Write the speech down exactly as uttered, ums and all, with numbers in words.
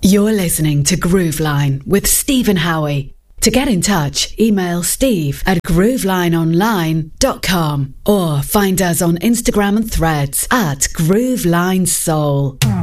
You're listening to Grooveline with Stephen Howie. To get in touch, email steve at groovelineonline dot com or find us on Instagram and Threads at Groovelinesoul.